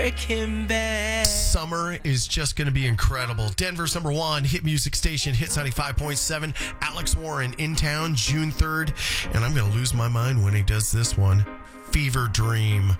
Breaking Bad. Summer is just going to be incredible. Denver's number one hit music station, Hits 95.7. Alex Warren in town June 3rd. And I'm going to lose my mind when he does this one. Fever Dream.